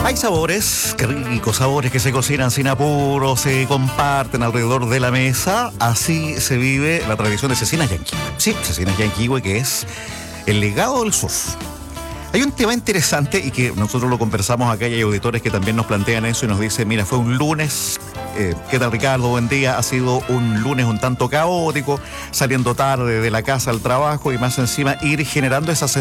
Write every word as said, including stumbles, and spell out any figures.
Hay sabores, qué ricos sabores que se cocinan sin apuro, se comparten alrededor de la mesa. Así se vive la tradición de Cecinas Yanquihue. Sí, Cecinas Yanquihue, que es el legado del sur. Hay un tema interesante y que nosotros lo conversamos acá y hay auditores que también nos plantean eso y nos dicen, mira, fue un lunes, eh, ¿qué tal Ricardo? Buen día, ha sido un lunes un tanto caótico, saliendo tarde de la casa al trabajo y más encima ir generando esa sensación